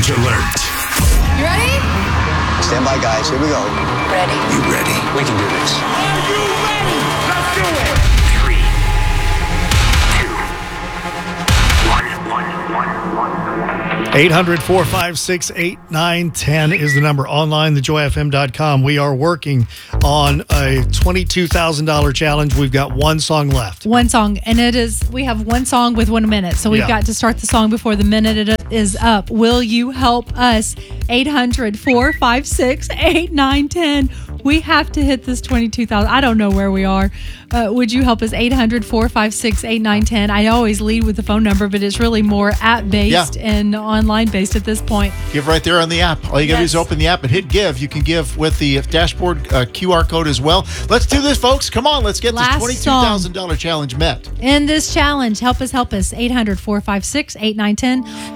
Challenge alert. You ready? Stand by, guys. Here we go. Ready. You ready? We can do this. Are you ready? Let's do it. 3, 2, 1. 800-456-8910 is the number. Online, thejoyfm.com. We are working on a $22,000 challenge. We've got one song left. One song, and we have one song with 1 minute, so we've got to start the song before the minute is up. Will you help us? 800-456-8910. We have to hit this 22,000. I don't know where we are. Would you help us? 800-456-8910. I always lead with the phone number, but it's really more app-based and online-based at this point. Give right there on the app. All you got to do is open the app and hit give. You can give with the dashboard QR code as well. Let's do this, folks. Come on. Let's get this $22,000 challenge met. In this challenge, help us. 800-456-8910.